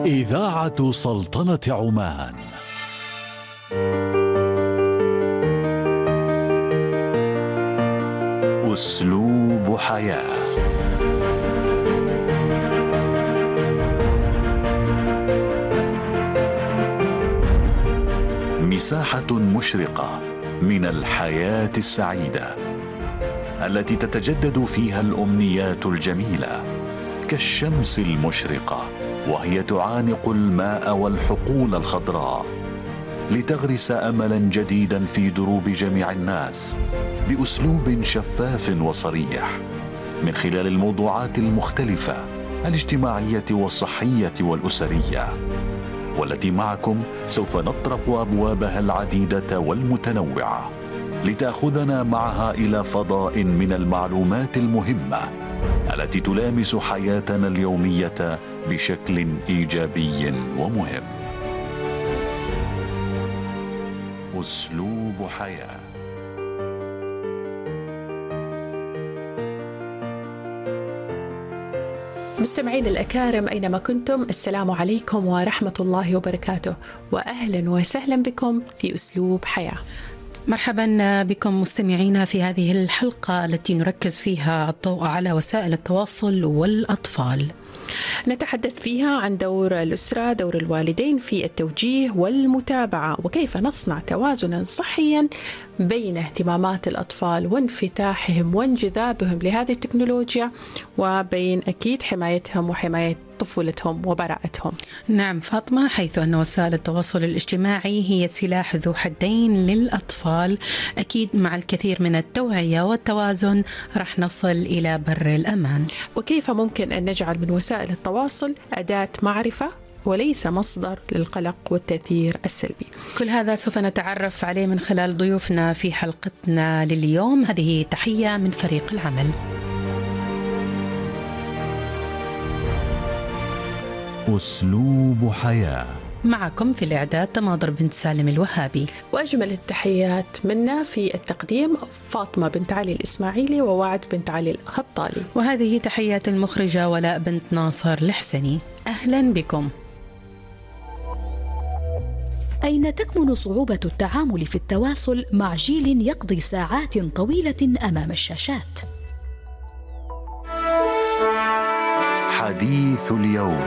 إذاعة سلطنة عمان. أسلوب حياة. مساحة مشرقة من الحياة السعيدة التي تتجدد فيها الأمنيات الجميلة كالشمس المشرقة، وهي تعانق الماء والحقول الخضراء لتغرس أملا جديدا في دروب جميع الناس بأسلوب شفاف وصريح من خلال الموضوعات المختلفة الاجتماعية والصحية والأسرية، والتي معكم سوف نطرق أبوابها العديدة والمتنوعة لتأخذنا معها إلى فضاء من المعلومات المهمة التي تلامس حياتنا اليومية بشكل إيجابي ومهم. أسلوب حياة. مستمعين الأكارم أينما كنتم، السلام عليكم ورحمة الله وبركاته، وأهلا وسهلا بكم في أسلوب حياة. مرحبا بكم مستمعينا في هذه الحلقة التي نركز فيها الضوء على وسائل التواصل والأطفال. نتحدث فيها عن دور الأسرة، دور الوالدين في التوجيه والمتابعة، وكيف نصنع توازنا صحيا بين اهتمامات الأطفال وانفتاحهم وانجذابهم لهذه التكنولوجيا، وبين أكيد حمايتهم وحماية طفولتهم وبراءتهم. نعم فاطمة، حيث أن وسائل التواصل الاجتماعي هي سلاح ذو حدين للأطفال، أكيد مع الكثير من التوعية والتوازن راح نصل إلى بر الأمان. وكيف ممكن أن نجعل من وسائل التواصل أداة معرفة وليس مصدر للقلق والتأثير السلبي. كل هذا سوف نتعرف عليه من خلال ضيوفنا في حلقتنا لليوم. هذه تحية من فريق العمل. أسلوب حياة. معكم في الإعداد تماضر بنت سالم الوهابي، وأجمل التحيات منا في التقديم فاطمة بنت علي الإسماعيلي ووعد بنت علي الخطالي، وهذه تحيات المخرجة ولاء بنت ناصر الحسني. أهلا بكم. أين تكمن صعوبة التعامل في التواصل مع جيل يقضي ساعات طويلة أمام الشاشات؟ حديث اليوم.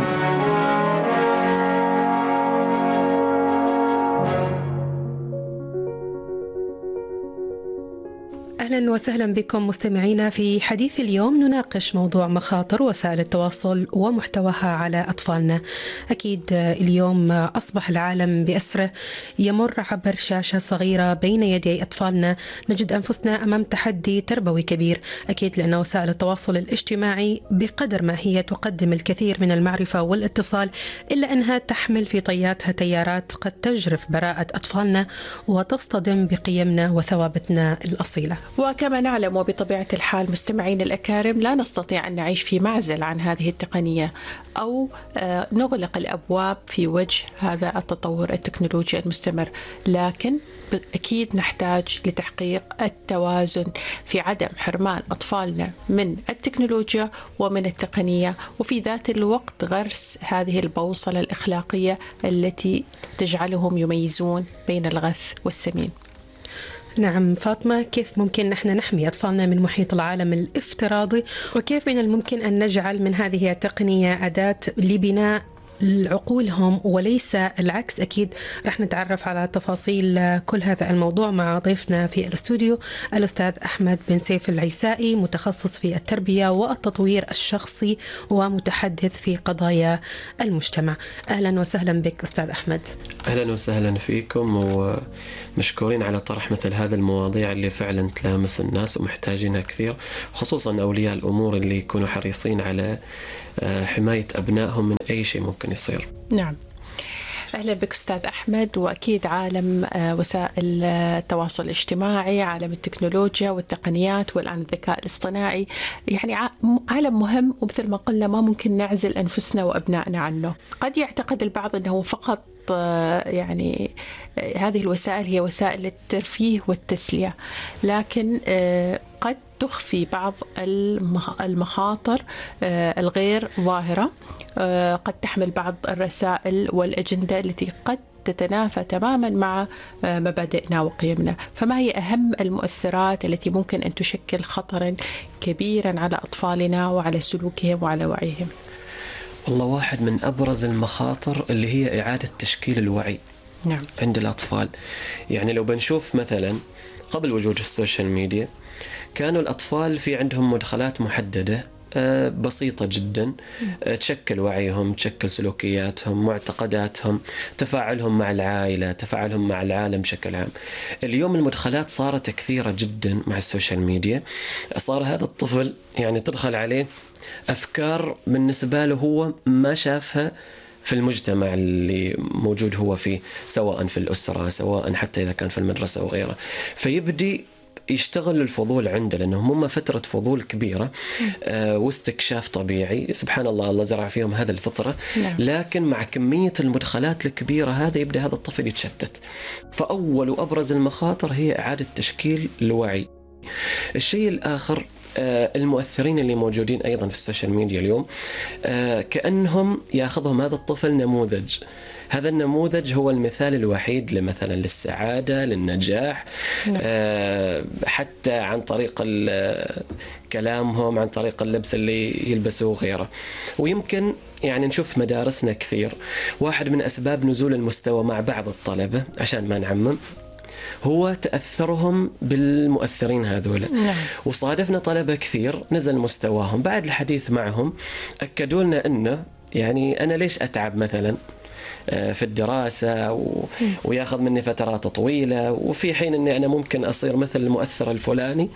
أهلا وسهلا بكم مستمعينا في حديث اليوم. نناقش موضوع مخاطر وسائل التواصل ومحتواها على أطفالنا. أكيد اليوم أصبح العالم بأسره يمر عبر شاشة صغيرة بين يدي أطفالنا. نجد أنفسنا أمام تحدي تربوي كبير، أكيد لأن وسائل التواصل الاجتماعي بقدر ما هي تقدم الكثير من المعرفة والاتصال، إلا أنها تحمل في طياتها تيارات قد تجرف براءة أطفالنا وتصطدم بقيمنا وثوابتنا الأصيلة. وكما نعلم وبطبيعة الحال مستمعين الأكارم لا نستطيع أن نعيش في معزل عن هذه التقنية أو نغلق الأبواب في وجه هذا التطور التكنولوجي المستمر، لكن أكيد نحتاج لتحقيق التوازن في عدم حرمان أطفالنا من التكنولوجيا ومن التقنية، وفي ذات الوقت غرس هذه البوصلة الأخلاقية التي تجعلهم يميزون بين الغث والسمين. نعم فاطمة، كيف ممكن نحن نحمي أطفالنا من محيط العالم الافتراضي، وكيف من الممكن أن نجعل من هذه التقنية أداة لبناء عقولهم وليس العكس؟ أكيد رح نتعرف على تفاصيل كل هذا الموضوع مع ضيفنا في الاستوديو الأستاذ أحمد بن سيف العيسائي، متخصص في التربية والتطوير الشخصي ومتحدث في قضايا المجتمع. أهلا وسهلا بك أستاذ أحمد. أهلا وسهلا فيكم، ومشكورين على طرح مثل هذه المواضيع اللي فعلا تلامس الناس ومحتاجينها كثير، خصوصا أولياء الأمور اللي يكونوا حريصين على حماية أبنائهم من أي شيء ممكن يصير. نعم، أهلا بك أستاذ أحمد. وأكيد عالم وسائل التواصل الاجتماعي، عالم التكنولوجيا والتقنيات والآن الذكاء الاصطناعي، يعني عالم مهم، ومثل ما قلنا ما ممكن نعزل أنفسنا وأبنائنا عنه. قد يعتقد البعض أنه فقط يعني هذه الوسائل هي وسائل الترفيه والتسلية، لكن قد تخفي بعض المخاطر الغير ظاهرة، قد تحمل بعض الرسائل والأجندة التي قد تتنافى تماما مع مبادئنا وقيمنا. فما هي أهم المؤثرات التي ممكن أن تشكل خطرا كبيرا على أطفالنا وعلى سلوكهم وعلى وعيهم؟ والله واحد من أبرز المخاطر اللي هي إعادة تشكيل الوعي نعم. عند الأطفال. يعني لو بنشوف مثلا قبل وجود السوشيال ميديا كانوا الأطفال في عندهم مدخلات محددة بسيطة جدا تشكل وعيهم، تشكل سلوكياتهم، معتقداتهم، تفاعلهم مع العائلة، تفاعلهم مع العالم بشكل عام. اليوم المدخلات صارت كثيرة جدا مع السوشيال ميديا. صار هذا الطفل يعني تدخل عليه أفكار بالنسبة له هو ما شافها في المجتمع اللي موجود هو فيه، سواء في الأسرة، سواء حتى إذا كان في المدرسة وغيره. فيبدي يشتغل الفضول عنده، لأنهم هم فترة فضول كبيرة واستكشاف طبيعي. سبحان الله، الله زرع فيهم هذا الفطرة. لكن مع كمية المدخلات الكبيرة هذا يبدأ هذا الطفل يتشتت. فأول وأبرز المخاطر هي إعادة تشكيل الوعي. الشيء الآخر المؤثرين اللي موجودين أيضا في السوشيال ميديا اليوم كأنهم يأخذهم هذا الطفل نموذج. هذا النموذج هو المثال الوحيد مثلا للسعادة، للنجاح، حتى عن طريق كلامهم، عن طريق اللبس اللي يلبسوه وغيره. ويمكن يعني نشوف مدارسنا كثير واحد من أسباب نزول المستوى مع بعض الطلبة، عشان ما نعمم، هو تأثرهم بالمؤثرين هذول. وصادفنا طلبة كثير نزل مستواهم بعد الحديث معهم، أكدوا لنا أنه يعني أنا ليش أتعب مثلا في الدراسة وياخذ مني فترات طويلة، وفي حين أني أنا ممكن أصير مثل المؤثر الفلاني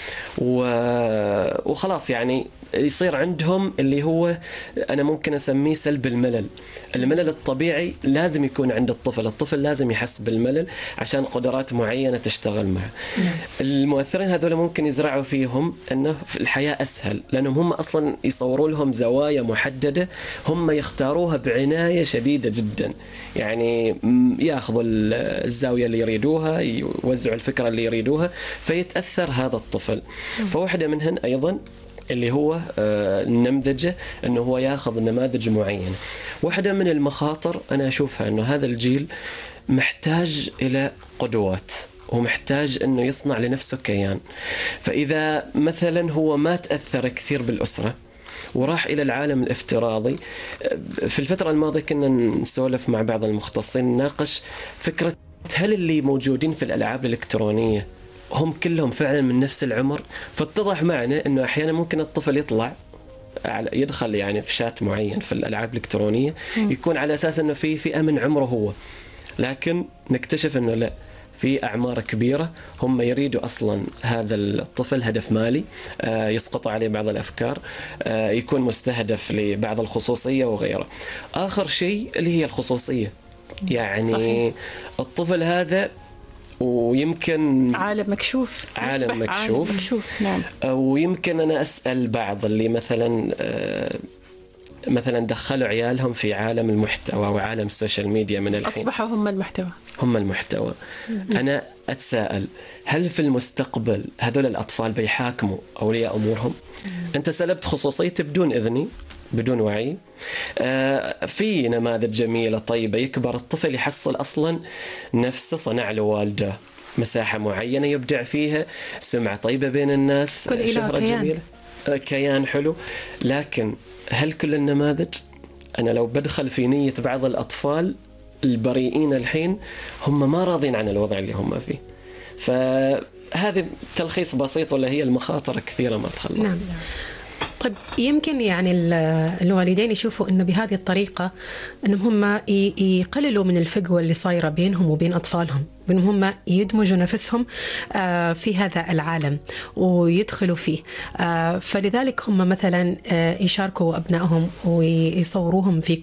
وخلاص. يعني يصير عندهم اللي هو أنا ممكن أسميه سلب الملل. الملل الطبيعي لازم يكون عند الطفل لازم يحس بالملل عشان قدرات معينة تشتغل معه. المؤثرين هذول ممكن يزرعوا فيهم أنه في الحياة أسهل، لأنهم هم أصلا يصوروا لهم زوايا محددة هم يختاروها بعناية شديدة جدا. يعني ياخذوا الزاوية اللي يريدوها، يوزعوا الفكرة اللي يريدوها، فيتأثر هذا الطفل. فواحدة منهن أيضا اللي هو النمذجة، أنه هو ياخذ نماذج معينة. واحدة من المخاطر أنا أشوفها أنه هذا الجيل محتاج إلى قدوات، ومحتاج أنه يصنع لنفسه كيان. فإذا مثلا هو ما تأثر كثير بالأسرة وراح إلى العالم الافتراضي، في الفترة الماضية كنا نسولف مع بعض المختصين نناقش فكرة هل اللي موجودين في الألعاب الإلكترونية هم كلهم فعلا من نفس العمر. فاتضح معنا أنه أحيانا ممكن الطفل يدخل يعني في شات معين في الألعاب الإلكترونية يكون على أساس أنه في فئة من عمره هو، لكن نكتشف أنه لا، في أعمار كبيرة هم يريدوا أصلا هذا الطفل هدف مالي، يسقط عليه بعض الأفكار، يكون مستهدف لبعض الخصوصية وغيره. آخر شيء اللي هي الخصوصية. يعني صحيح. الطفل هذا ويمكن عالم مكشوف، عالم مكشوف. نعم. ويمكن أنا أسأل بعض اللي مثلا دخلوا عيالهم في عالم المحتوى وعالم السوشيال ميديا من الحين، أصبحوا هم المحتوى. أنا أتساءل هل في المستقبل هذول الأطفال بيحاكموا أولياء أمورهم؟ أنت سلبت خصوصيته بدون إذني، بدون وعي. في نماذج جميلة طيبة، يكبر الطفل يحصل أصلا نفسه صنع له والده مساحة معينة يبدع فيها، سمعة طيبة بين الناس، شهرة جميلة، كيان حلو. لكن هل كل النماذج؟ أنا لو بدخل في نية بعض الأطفال البريئين الحين هم ما راضين عن الوضع اللي هم فيه. فهذا تلخيص بسيط، ولا هي المخاطر كثيرة ما تخلص. نعم. طيب يمكن يعني الوالدين يشوفوا إنه بهذه الطريقة إنهم هم يقللوا من الفجوة اللي صايرة بينهم وبين أطفالهم، بأنهم هم يدمجوا نفسهم في هذا العالم ويدخلوا فيه. فلذلك هم مثلا يشاركوا أبنائهم ويصوروهم في